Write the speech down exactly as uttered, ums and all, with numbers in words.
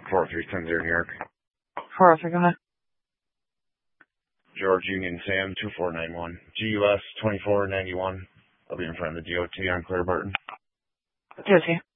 four three seven zero New York. four oh three, go ahead. George Union Sam two four nine one. G U S twenty-four ninety-one. I'll be in front of the D O T on Claire Barton. D O T.